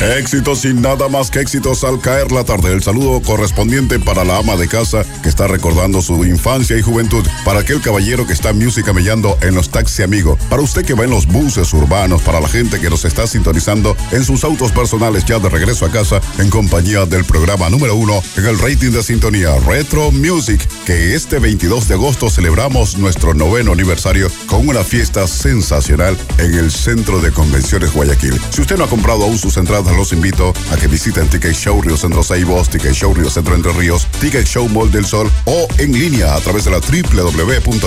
Éxitos y nada más que éxitos al caer la tarde. El saludo correspondiente para la ama de casa que está recordando su infancia y juventud. Para aquel caballero que está musicamellando en los taxi amigos. Para usted que va en los buses urbanos. Para la gente que nos está sintonizando en sus autos personales ya de regreso a casa en compañía del programa número 1 en el rating de sintonía Retro Music, que este 22 de agosto celebramos nuestro 9º aniversario con una fiesta sensacional en el Centro de Convenciones Guayaquil. Si usted no ha comprado aún sus entradas, los invito a que visiten Ticket Show Río Centro Ceibos, Ticket Show Río Centro Entre Ríos, Ticket Show Mall del Sol o en línea a través de la www.ticketshow.com.es.